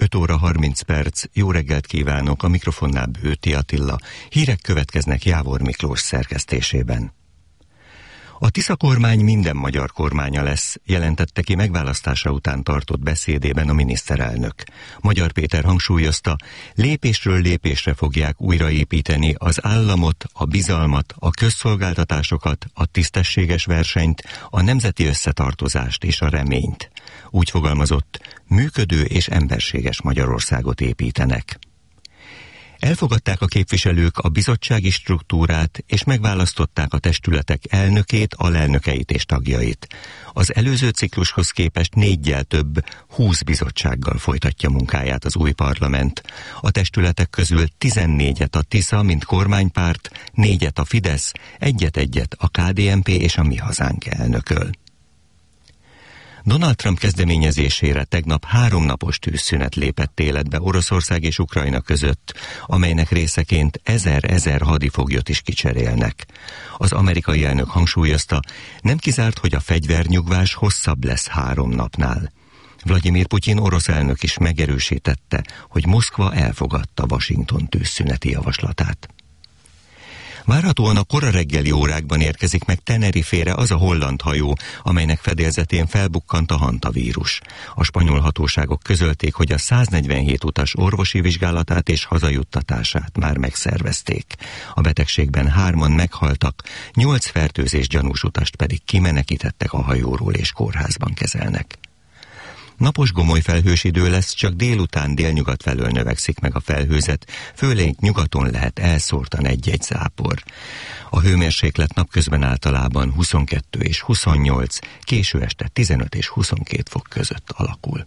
5 óra 30 perc, jó reggelt kívánok, a mikrofonnál Bőti Attila. Hírek következnek Jávor Miklós szerkesztésében. A Tisza kormány minden magyar kormánya lesz, jelentette ki megválasztása után tartott beszédében a miniszterelnök. Magyar Péter hangsúlyozta, lépésről lépésre fogják újraépíteni az államot, a bizalmat, a közszolgáltatásokat, a tisztességes versenyt, a nemzeti összetartozást és a reményt. Úgy fogalmazott, működő és emberséges Magyarországot építenek. Elfogadták a képviselők a bizottsági struktúrát, és megválasztották a testületek elnökét, alelnökeit és tagjait. Az előző ciklushoz képest 4-jel több, 20 bizottsággal folytatja munkáját az új parlament. A testületek közül 14-et a Tisza, mint kormánypárt, 4-et a Fidesz, 1-et a KDNP és a Mi Hazánk elnököl. Donald Trump kezdeményezésére tegnap 3 napos tűzszünet lépett életbe Oroszország és Ukrajna között, amelynek részeként 1000 hadifoglyot is kicserélnek. Az amerikai elnök hangsúlyozta, nem kizárt, hogy a fegyvernyugvás hosszabb lesz 3 napnál. Vladimir Putyin orosz elnök is megerősítette, hogy Moszkva elfogadta Washington tűzszüneti javaslatát. Várhatóan a kora reggeli órákban érkezik meg Tenerifére az a holland hajó, amelynek fedélzetén felbukkant a hantavírus. A spanyol hatóságok közölték, hogy a 147 utas orvosi vizsgálatát és hazajuttatását már megszervezték. A betegségben 3-an meghaltak, 8 fertőzés gyanús utast pedig kimenekítettek a hajóról és kórházban kezelnek. Napos gomoly felhős idő lesz, csak délután délnyugat felől növekszik meg a felhőzet, főleg nyugaton lehet elszórtan 1-1 zápor. A hőmérséklet napközben általában 22 és 28, késő este 15 és 22 fok között alakul.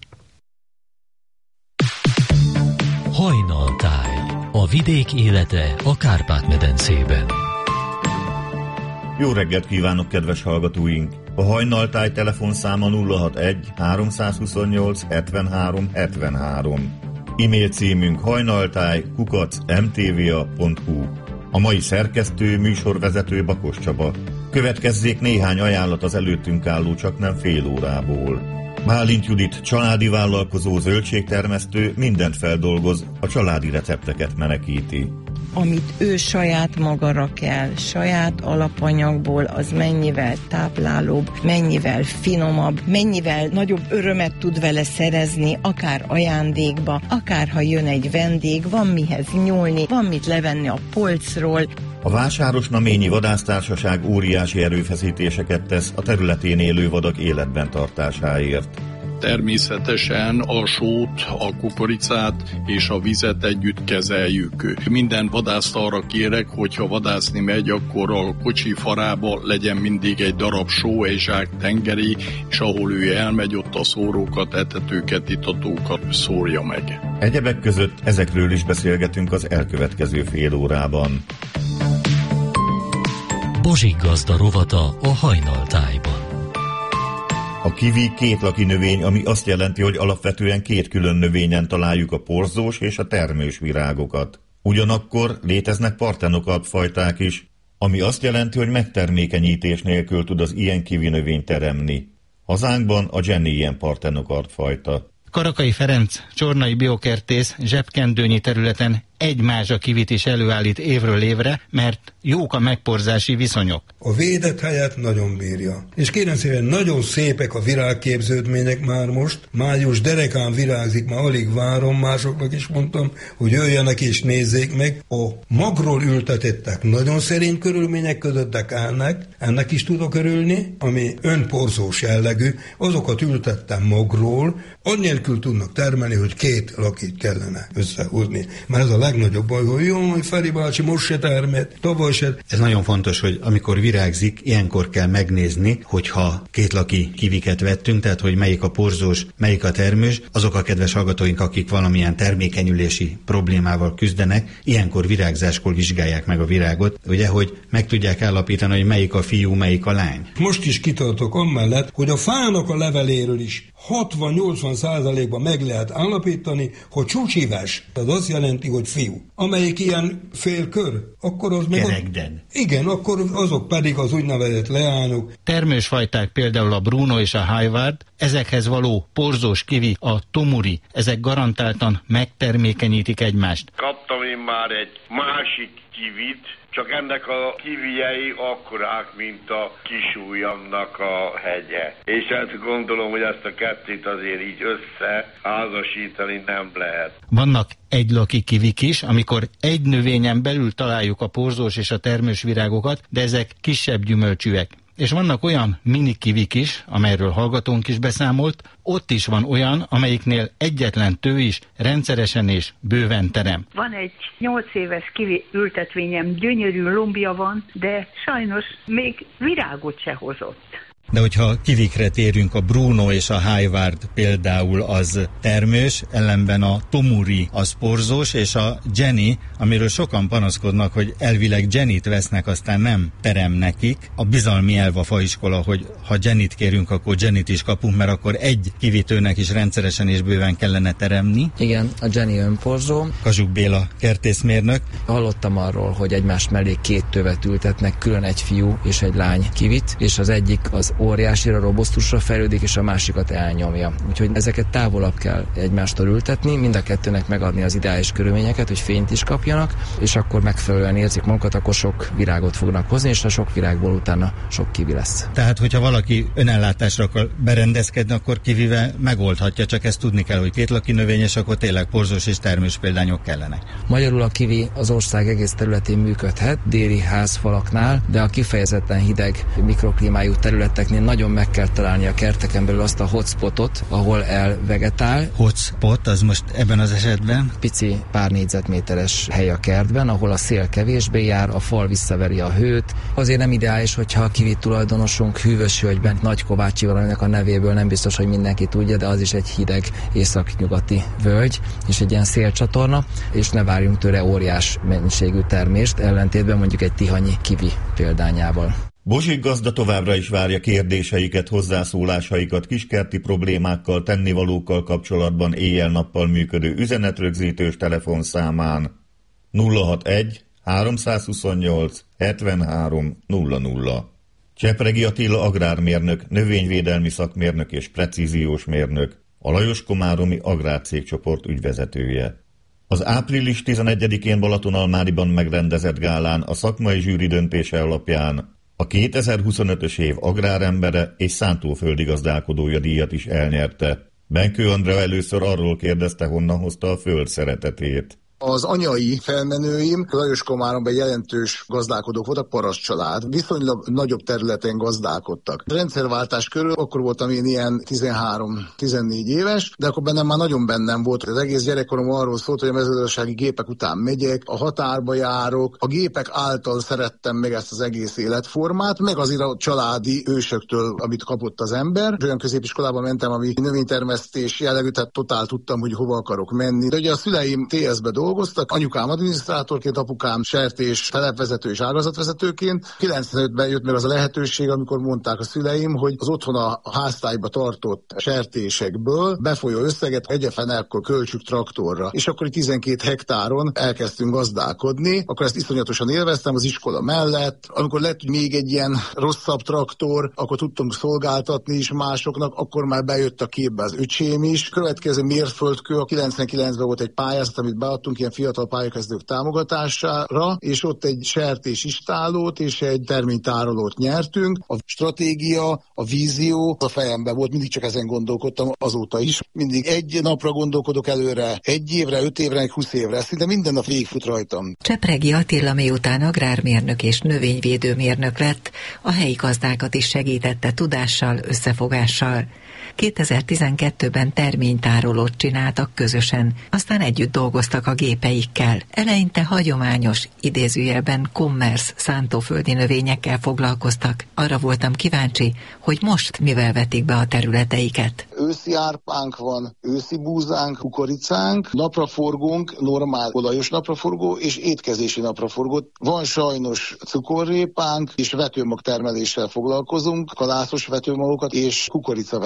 Hajnaltáj, a vidék élete a Kárpát-medencében. Jó reggelt kívánok, kedves hallgatóink! A Hajnaltáj telefonszáma 061 328 73 73. E-mail címünk hajnaltáj@mtva.hu. A mai szerkesztő, műsorvezető Bakos Csaba. Következzék néhány ajánlat az előttünk álló csaknem fél órából. Bálint Judit, családi vállalkozó, zöldségtermesztő, mindent feldolgoz, a családi recepteket menekíti. Amit ő saját maga rak el, saját alapanyagból, az mennyivel táplálóbb, mennyivel finomabb, mennyivel nagyobb örömet tud vele szerezni, akár ajándékba, akár ha jön egy vendég, van mihez nyúlni, van mit levenni a polcról. A Vásárosnaményi Vadásztársaság óriási erőfeszítéseket tesz a területén élő vadak életben tartásáért. Természetesen a sót, a kukoricát és a vizet együtt kezeljük. Minden vadászt arra kérek, hogyha vadászni megy, akkor a kocsi farába legyen mindig egy darab só, egy zsák tengeri, és ahol ő elmegy, ott a szórókat, etetőket, itatókat szórja meg. Egyebek között ezekről is beszélgetünk az elkövetkező fél órában. Bozsik Gazda rovata a Hajnaltájban. A kiwi kétlaki növény, ami azt jelenti, hogy alapvetően 2 külön növényen találjuk a porzós és a termős virágokat. Ugyanakkor léteznek partenokarpfajták is, ami azt jelenti, hogy megtermékenyítés nélkül tud az ilyen kiwi növény teremni. Hazánkban a Jenny ilyen partenokarpfajta. Karakai Ferenc, csornai biokertész zsebkendőnyi területen egy mázsa kivit is előállít évről évre, mert jók a megporzási viszonyok. A védett helyet nagyon bírja. És kérem szépen, nagyon szépek a virágképződmények már most. Május derekán virágzik, már alig várom, másoknak is mondtam, hogy jöjjenek és nézzék meg. A magról ültetettek nagyon szerény körülmények között állnak, ennek is tudok örülni, ami önporzós jellegű, azokat ültettem magról, annélkül tudnak termelni, hogy 2 lakit kellene összehúzni. Mert ez a legnagyobb baj, hogy jó, hogy Feri bácsi most se termett, tavaly se. Ez nagyon fontos, hogy amikor virágzik, ilyenkor kell megnézni, hogyha 2 laki kiviket vettünk, tehát hogy melyik a porzós, melyik a termős, azok a kedves hallgatóink, akik valamilyen termékenyülési problémával küzdenek, ilyenkor virágzáskor vizsgálják meg a virágot, ugye, hogy meg tudják állapítani, hogy melyik a fiú, melyik a lány. Most is kitartok amellett, hogy a fának a leveléről is 60-80%-ban meg lehet állapítani, hogy csúcsives, az azt jelenti, hogy fiú. Amelyik ilyen félkör, akkor az meg... Kerekden. Igen, akkor azok pedig az úgynevezett leányok. Termősfajták például a Bruno és a Hayward, ezekhez való porzós kivi, a Tomuri, ezek garantáltan megtermékenyítik egymást. Kaptam én már egy másik kivit, csak ennek a kivijei akkorák, mint a kisúlyamnak a hegye. És hát gondolom, hogy ezt a kettőt azért így összeházasítani nem lehet. Vannak egylaki kivik is, amikor egy növényen belül találjuk a porzós és a termős virágokat, de ezek kisebb gyümölcsűek. És vannak olyan mini kivik is, amelyről hallgatónk is beszámolt, ott is van olyan, amelyiknél egyetlen tő is rendszeresen és bőven terem. Van egy 8 éves kivi ültetvényem, gyönyörű lombja van, de sajnos még virágot se hozott. De hogyha kivikre térünk, a Bruno és a Hayward például az termős, ellenben a Tomuri az porzós, és a Jenny, amiről sokan panaszkodnak, hogy elvileg Jennyt vesznek, aztán nem terem nekik. A bizalmi elv a faiskola, hogy ha Jennyt kérünk, akkor Jennyt is kapunk, mert akkor egy kivitőnek is rendszeresen és bőven kellene teremni. Igen, a Jenny önporzó. Kazsuk Béla kertészmérnök. Hallottam arról, hogy egymás mellé 2 tövet ültetnek, külön egy fiú és egy lány kivit, és az egyik az óriásira, robosztusra fejlődik, és a másikat elnyomja. Úgyhogy ezeket távolabb kell egymástól ültetni, mind a kettőnek megadni az ideális körülményeket, hogy fényt is kapjanak, és akkor megfelelően érzik magukat, akkor sok virágot fognak hozni, és a sok virágból utána sok kivi lesz. Tehát, hogyha valaki önellátásra akar berendezkedni, akkor kivivel megoldhatja, csak ezt tudni kell, hogy kétlaki növény, és akkor tényleg porzós és termős példányok kellenek. Magyarul a kivi az ország egész területén működhet, déli házfalaknál, de a kifejezetten hideg mikroklímájú területeknél nagyon meg kell találni a kerteken belül azt a hotspotot, ahol elvegetál. Hotspot, az most ebben az esetben? Pici pár négyzetméteres hely a kertben, ahol a szél kevésbé jár, a fal visszaveri a hőt. Azért nem ideális, hogyha a kivi tulajdonosunk Hűvös Hölgyben, Nagy Kovácsi Valaminek a nevéből nem biztos, hogy mindenki tudja, de az is egy hideg északnyugati völgy, és egy ilyen szélcsatorna, és ne várjunk tőle óriás mennyiségű termést, ellentétben mondjuk egy tihanyi kivi példányával. Bozsik gazda továbbra is várja kérdéseiket, hozzászólásaikat kiskerti problémákkal, tennivalókkal kapcsolatban éjjel-nappal működő üzenetrögzítős telefonszámán 061 328 73 00. Csepregi Attila agrármérnök, növényvédelmi szakmérnök és precíziós mérnök, a Lajos Komáromi agrárcégcsoport ügyvezetője. Az április 11-én Balatonalmáriban megrendezett gálán a szakmai zsűri döntése alapján a 2025-ös év agrárembere és szántóföldi gazdálkodója díjat is elnyerte. Benkő Andrea először arról kérdezte, honnan hozta a föld szeretetét. Az anyai felmenőim Lajos Komáromban jelentős gazdálkodók voltak, paraszt család. Viszonylag nagyobb területen gazdálkodtak. A rendszerváltás körül akkor voltam én ilyen 13-14 éves, de akkor bennem már nagyon bennem volt. Az egész gyerekkorom arról szólt, hogy a mezőgazdasági gépek után megyek, a határba járok, a gépek által szerettem meg ezt az egész életformát, meg azért a családi ősöktől, amit kapott az ember. Olyan középiskolában mentem, ami növénytermesztés jellegű, tehát totál tudtam, hogy hova akarok menni. De ugye a szüleim TS-be dolgoztak, anyukám adminisztrátorként, apukám sertés, telepvezető és ágazatvezetőként. 95-ben jött meg az a lehetőség, amikor mondták a szüleim, hogy az otthon a háztályba tartott sertésekből befolyó összeget egyefenekkor költsük traktorra. És akkor 12 hektáron elkezdtünk gazdálkodni, akkor ezt iszonyatosan élveztem az iskola mellett. Amikor lett még egy ilyen rosszabb traktor, akkor tudtunk szolgáltatni is másoknak, akkor már bejött a képbe az öcsém is. Következő mérföldkő, a 99-ben volt egy pályázat, amit beadtunk ilyen fiatal pályakezdők támogatására, és ott egy sertés istálót és egy terménytárolót nyertünk. A stratégia, a vízió a fejemben volt, mindig csak ezen gondolkodtam azóta is. Mindig egy napra gondolkodok előre, 1 évre, 5 évre, 20 évre, szinte minden nap végigfut rajtam. Csepregi Attila miután agrármérnök és növényvédőmérnök lett, a helyi gazdákat is segítette tudással, összefogással. 2012-ben terménytárolót csináltak közösen, aztán együtt dolgoztak a gépeikkel. Eleinte hagyományos, idézőjelben commerce szántóföldi növényekkel foglalkoztak. Arra voltam kíváncsi, hogy most mivel vetik be a területeiket. Őszi árpánk van, őszi búzánk, kukoricánk, napraforgónk, normál olajos napraforgó és étkezési napraforgó. Van sajnos cukorrépánk, és vetőmag termeléssel foglalkozunk, kalászos vetőmagokat és kukoricavetőmagot.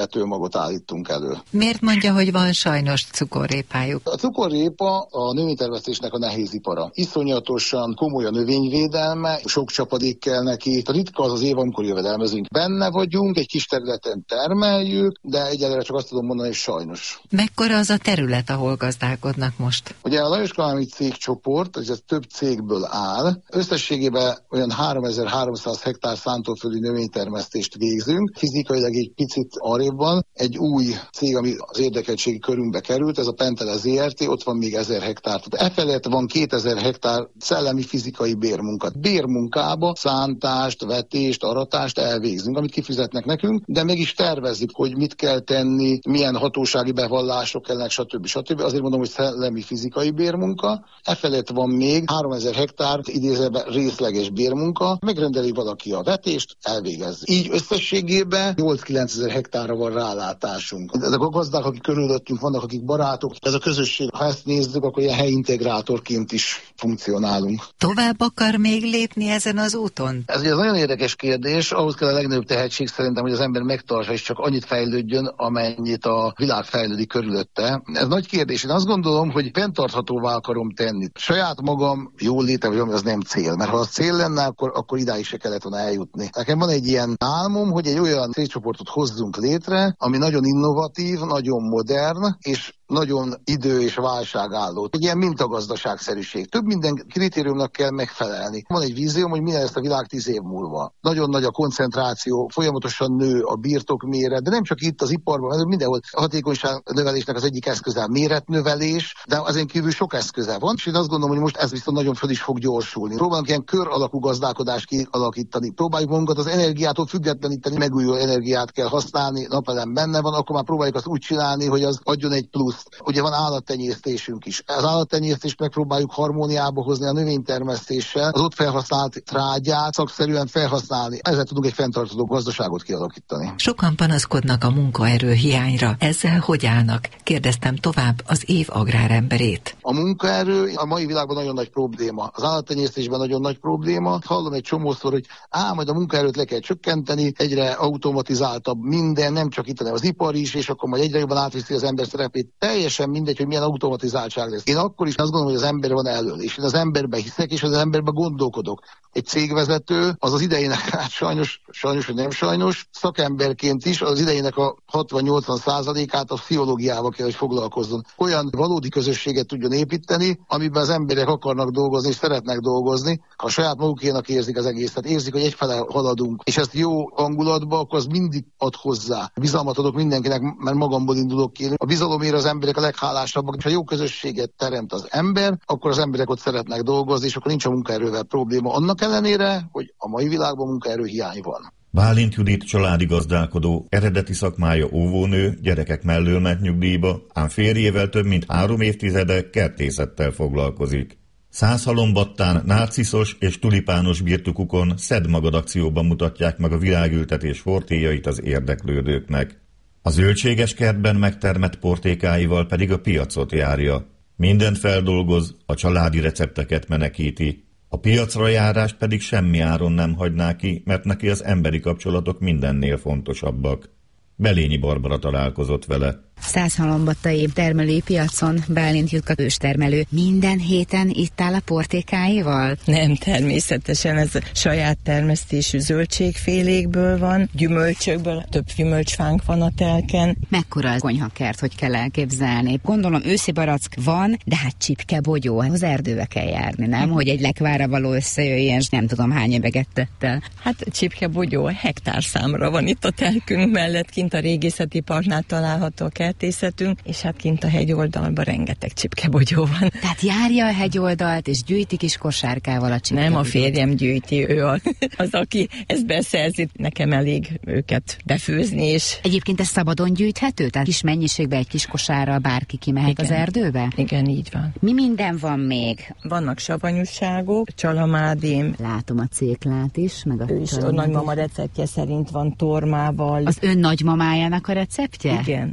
anyagot állítunk elő. Miért mondja, hogy van sajnos cukorrépájuk? A cukorrépa a növénytermesztésnek a nehézipara. Iszonyatosan komoly a növényvédelme, sok csapadék kell neki. Ritka az az év, amikor jövedelmezünk. Benne vagyunk, egy kis területen termeljük, de egyelőre csak azt tudom mondani, hogy sajnos. Mekkora az a terület, ahol gazdálkodnak most? Ugye a Lajos Kálmán cégcsoport, ez több cégből áll. Összességében olyan 3300 hektár szántóföldi növénytermesztést végzünk. Fizikailag egy picit arrébb van. Egy új cég, ami az érdekeltségi körünkbe került, ez a Pentele ZRT, ott van még 1000 hektár. Tehát efelett van 2000 hektár szellemi fizikai bérmunka. Bérmunkába szántást, vetést, aratást elvégzünk, amit kifizetnek nekünk, de meg is tervezzük, hogy mit kell tenni, milyen hatósági bevallások kellnek, stb. Azért mondom, hogy szellemi fizikai bérmunka. Efelett van még 3000 hektár idézőben részleges bérmunka, megrendeli valaki a vetést, elvégez. Így összességében 8-9 ezer hektárra van rálátásunk. Ezek a gazdák, akik körülöttünk vannak, akik barátok, ez a közösség, ha ezt nézzük, akkor ilyen helyintegrátorként is funkcionálunk. Tovább akar még lépni ezen az úton? Ez ugye nagyon érdekes kérdés, ahhoz kell a legnagyobb tehetség szerintem, hogy az ember megtartsa és csak annyit fejlődjön, amennyit a világ fejlődik körülötte. Ez nagy kérdés. Én azt gondolom, hogy fenntarthatóvá akarom tenni. Saját magam jól léte, vagy ami az nem cél. Mert ha az cél lenne, akkor idáig se kellett volna eljutni. Nekem van egy ilyen álmom, hogy egy olyan cégcsoportot hozzunk létre, ami nagyon innovatív, nagyon modern, és nagyon idő- és válságálló. Egy ilyen mintagazdaságszerűség. Több minden kritériumnak kell megfelelni. Van egy vízióm, hogy milyen lesz a világ 10 év múlva. Nagyon nagy a koncentráció, folyamatosan nő a birtokméret, de nem csak itt az iparban, hanem mindenhol a hatékonyság növelésnek az egyik eszköze a méretnövelés, de azon kívül sok eszköze van, és én azt gondolom, hogy most ez viszont nagyon föl is fog gyorsulni. Próbálunk ilyen kör alakú gazdálkodást kialakítani. Próbáljuk magunkat az energiától függetleníteni, megújuló energiát kell használni, napelem benne van, akkor már próbáljuk azt úgy csinálni, hogy az adjon egy plusz. Ugye van állattenyésztésünk is. Az állattenyésztést megpróbáljuk harmóniába hozni a növénytermesztéssel, az ott felhasznált trágyát szakszerűen felhasználni. Ezzel tudunk egy fenntartható gazdaságot kialakítani. Sokan panaszkodnak a munkaerő hiányra. Ezzel hogy állnak? Kérdeztem tovább az év agráremberét. A munkaerő a mai világban nagyon nagy probléma. Az állattenyésztésben nagyon nagy probléma. Hallom egy csomószor, hogy majd a munkaerőt le kell csökkenteni, egyre automatizáltabb minden, nem csak itt, hanem az ipar is, és akkor majd egyre jobban átviszi az ember szerepét. Teljesen mindegy, hogy milyen automatizáltság lesz. Én akkor is azt gondolom, hogy az ember van elől, és én az emberbe hiszek, és az emberbe gondolkodok. Egy cégvezető, az idejének, hát sajnos, vagy nem sajnos, szakemberként is az idejének a 60-80%-át a pszichológiával kell, hogy foglalkozzon. Olyan valódi közösséget tudjon építeni, amiben az emberek akarnak dolgozni, és szeretnek dolgozni. Ha saját magukénak érzik az egészet, érzik, hogy egyfele haladunk, és ezt jó hangulatba, akkor az mindig ad hozzá. Bizalmat adok mindenkinek, mert magamból indulok ki. A bizalomért az emberek a leghálásabbak, és ha jó közösséget teremt az ember, akkor az emberek ott szeretnek dolgozni, és akkor nincs a munkaerővel probléma. Annak ellenére, hogy a mai világban munkaerő hiány van. Bálint Judit családi gazdálkodó, eredeti szakmája óvónő, gyerekek mellől ment nyugdíjba, ám férjével több mint 3 évtizede kertészettel foglalkozik. Százhalombattán nárciszos és tulipános birtokukon Szedd magad akcióban mutatják meg a virágültetés fortélyait az érdeklődőknek. A zöldséges kertben megtermett portékáival pedig a piacot járja. Mindent feldolgoz, a családi recepteket menekíti. A piacra járást pedig semmi áron nem hagyná ki, mert neki az emberi kapcsolatok mindennél fontosabbak. Belényi Barbara találkozott vele. Százhalombattai termelői piacon Bálint Jutka őstermelő minden héten itt áll a portékáival? Nem, természetesen ez saját termesztésű zöldségfélékből van, gyümölcsökből, több gyümölcsfánk van a telken. Mekkora a konyhakert, hogy kell elképzelni? Gondolom őszi barack van, de hát csipkebogyó, az erdőbe kell járni, nem? Hogy egy lekvára való összejöjjön, és nem tudom hány öbeget tett el. Hát csipkebogyó hektárszámra van itt a telkünk mellett, kint a régészeti parknál található kertészetünk, és hát kint a hegyoldalban rengeteg csipkebogyó van. Tehát járja a hegyoldalt, és gyűjti kis kosárkával a csipkebogyót. Nem a férjem gyűjti, ő az, aki ezt beszerzi, nekem elég őket befőzni, és... Egyébként ez szabadon gyűjthető? Tehát kis mennyiségben egy kis kosárral bárki kimehet az erdőbe? Igen, így van. Mi minden van még? Vannak savanyúságok, csalamádém. Látom a céklát is, meg a ő is a nagymama receptje szerint van tormával. Az ön nagymamájának a receptje? Igen. Hol él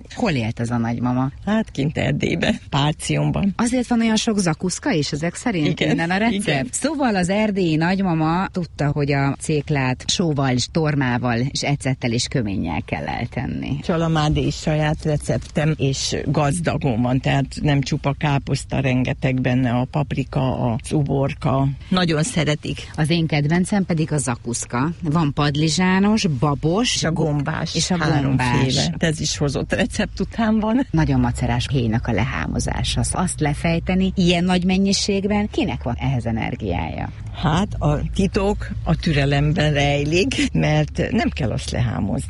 lehet ez a nagymama? Hát kint Erdélyben, Pálcionban. Azért van olyan sok zakuszka is ezek szerint? Igen, innen a recept? igen. Szóval az erdélyi nagymama tudta, hogy a céklát sóval, tormával és ecettel és köménnyel kell eltenni. Csalamádi is saját receptem, és gazdagon van, tehát nem csupa káposzta, rengeteg benne a paprika, az uborka. Nagyon szeretik. Az én kedvencem pedig a zakuszka. Van padlizsános, babos, és a gombás. És a gombás. Ez is hozott recept után van. Nagyon macerás héjnak a lehámozása. Azt lefejteni ilyen nagy mennyiségben, kinek van ehhez energiája? Hát a titok a türelemben rejlik, mert nem kell azt lehámozni.